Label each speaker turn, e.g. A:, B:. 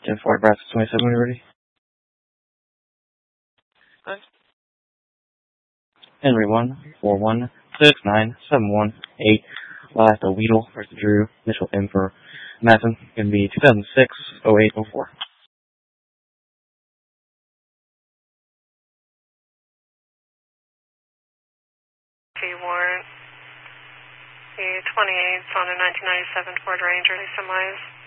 A: 10-4, Nebraska 27, when you're ready.
B: Okay.
A: Henry 1416971 Last Weedle versus Drew, initial M for Madison, going to be 2006-08-04.
B: Warrant, the 28th on a 1997 Ford Ranger, semis.